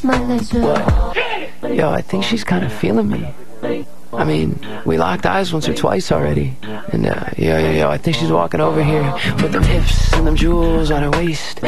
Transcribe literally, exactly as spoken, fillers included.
smile as well. What? Yo, I think she's kind of feeling me. I mean, we locked eyes once or twice already. And uh, yo, yo, yo, I think she's walking over here with them hips and them jewels on her waist.